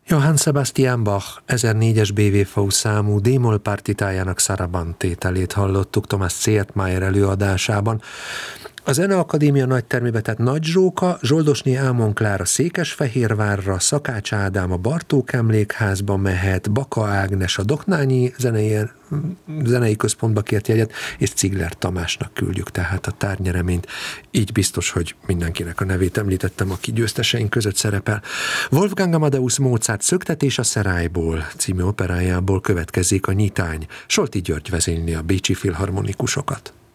Johann Sebastian Bach 1004-es BWV számú D-moll partitájának Saraband tételét hallottuk Thomas Ziertmeier előadásában. A Zeneakadémia nagytermébe tett Nagy Zsóka, Zsoldosné Ámon Klára Székesfehérvárra, Szakács Ádám a Bartók Emlékházba mehet, Baka Ágnes a Doknányi Zenei Központba kért jegyet, és Cigler Tamásnak küldjük tehát a tárgynyereményt. Így biztos, hogy mindenkinek a nevét említettem, aki győzteseink között szerepel. Wolfgang Amadeus Mozart Szöktetés a Szerályból című operájából következik a Nyitány. Solti György vezényli a bécsi filharmonikusokat.